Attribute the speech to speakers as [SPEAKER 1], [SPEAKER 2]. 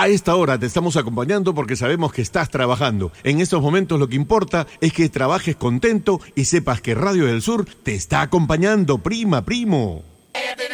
[SPEAKER 1] A esta hora te estamos acompañando porque sabemos que estás trabajando. En estos momentos lo que importa es que trabajes contento y sepas que Radio del Sur te está acompañando, primo.